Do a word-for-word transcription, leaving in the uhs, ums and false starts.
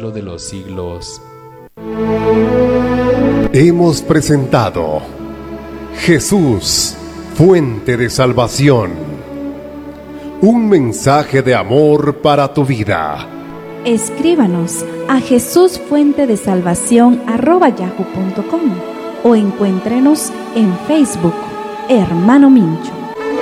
siglo de los siglos. Hemos presentado Jesús, fuente de salvación. Un mensaje de amor para tu vida. Escríbanos a jesusfuentedesalvación arroba yahoo punto com o encuéntrenos en Facebook, Hermano Mincho.